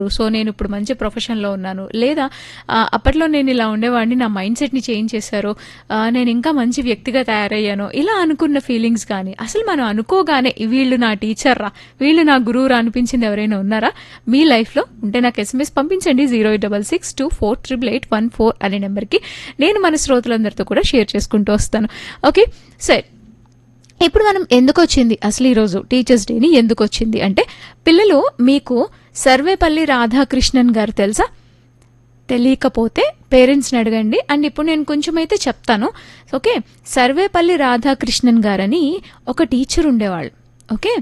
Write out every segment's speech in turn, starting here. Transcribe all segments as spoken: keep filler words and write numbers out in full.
So నేను ఇప్పుడు మంచి ప్రొఫెషన్లో ఉన్నాను, లేదా ఆ, అప్పట్లో నేను ఇలా ఉండేవాడిని, నా మైండ్ సెట్ని చేంజ్ చేశారు, ఆ, నేను ఇంకా మంచి వ్యక్తిగా తయారయ్యాను, ఇలా అనుకున్న ఫీలింగ్స్ కానీ, అసలు మనం అనుకోగానే వీళ్ళు నా టీచర్ రా, వీళ్ళు నా గురువు రా అనిపించింది ఎవరైనా ఉన్నారా మీ లైఫ్లో? ఉంటే నాకు ఎస్ఎంఎస్ పంపించండి zero eight double six two four triple eight one four అనే నెంబర్కి. నేను మన శ్రోతలందరితో కూడా షేర్ చేసుకుంటూ వస్తాను. ఓకే, సరే. ఇప్పుడు మనం ఎందుకు వచ్చింది అసలు ఈరోజు టీచర్స్ డేని ఎందుకు వచ్చింది అంటే, పిల్లలు మీకు సర్వేపల్లి రాధాకృష్ణన్ గారు తెలుసా? తెలియకపోతే పేరెంట్స్ని అడగండి. అండ్ ఇప్పుడు నేను కొంచెం అయితే చెప్తాను. ఓకే, సర్వేపల్లి రాధాకృష్ణన్ గారని ఒక టీచర్ ఉండేవాళ్ళు. ఓకే,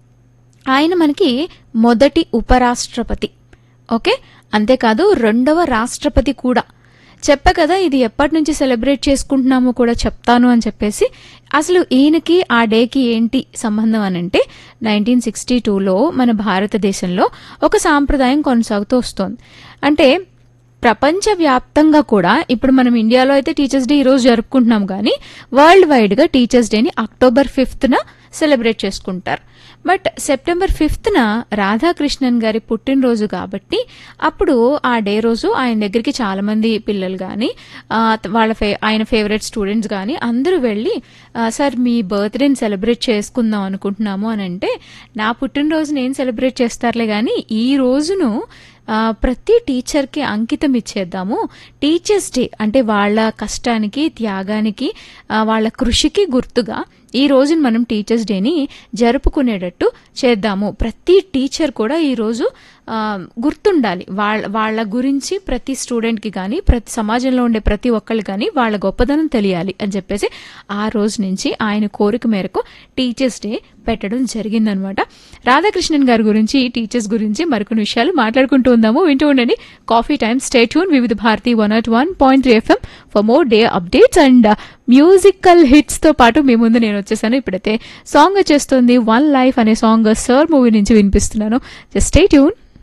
ఆయన మనకి మొదటి ఉపరాష్ట్రపతి. ఓకే, అంతేకాదు రెండవ రాష్ట్రపతి కూడా. చెప్పా కదా ఇది ఎప్పటి నుంచి సెలబ్రేట్ చేసుకుంటున్నామో కూడా చెప్తాను అని చెప్పేసి. అసలు ఈయనకి ఆ డేకి ఏంటి సంబంధం అని అంటే, నైన్టీన్ సిక్స్టీ టూలో మన భారతదేశంలో ఒక సాంప్రదాయం కొనసాగుతూ వస్తోంది. అంటే ప్రపంచవ్యాప్తంగా కూడా, ఇప్పుడు మనం ఇండియాలో అయితే టీచర్స్ డే ఈరోజు జరుపుకుంటున్నాం, కానీ వరల్డ్ వైడ్గా టీచర్స్ డేని అక్టోబర్ ఫిఫ్త్న సెలబ్రేట్ చేసుకుంటారు. బట్ సెప్టెంబర్ ఫిఫ్త్న రాధాకృష్ణన్ గారి పుట్టినరోజు కాబట్టి అప్పుడు ఆ డే రోజు ఆయన దగ్గరికి చాలామంది పిల్లలు కానీ వాళ్ళ ఫే ఆయన ఫేవరెట్ స్టూడెంట్స్ కానీ అందరూ వెళ్ళి, సార్ మీ బర్త్డేని సెలబ్రేట్ చేసుకుందాం అనుకుంటున్నాము అని అంటే, నా పుట్టినరోజు నేను సెలబ్రేట్ చేస్తారులే కానీ ఈ రోజును ప్రతి టీచర్కి అంకితం ఇచ్చేద్దాము. టీచర్స్ డే అంటే వాళ్ళ కష్టానికి, త్యాగానికి, వాళ్ళ కృషికి గుర్తుగా ఈ రోజున మనం టీచర్స్ డేని జరుపుకునేటట్టు చేద్దాము. ప్రతి టీచర్ కూడా ఈరోజు గుర్తుండాలి, వాళ్ళ వాళ్ళ గురించి ప్రతి స్టూడెంట్కి కానీ, ప్రతి సమాజంలో ఉండే ప్రతి ఒక్కళ్ళు కానీ వాళ్ళ గొప్పదనం తెలియాలి అని చెప్పేసి ఆ రోజు నుంచి ఆయన కోరిక మేరకు టీచర్స్ డే పెట్టడం జరిగిందనమాట. రాధాకృష్ణన్ గారి గురించి, టీచర్స్ గురించి మరికొన్ని విషయాలు మాట్లాడుకుంటూ ఉందాము. వింటూ ఉండండి కాఫీ టైమ్. స్టే ట్యూన్ వివిధ Bharati one not one point three FM for more day updates and musical హిట్స్తో పాటు మీ ముందు నేను వచ్చేసాను. ఇప్పుడైతే సాంగ్ వచ్చేస్తుంది, వన్ లైఫ్ అనే సాంగ్ సర్ మూవీ నుంచి వినిపిస్తున్నాను. Just stay tune.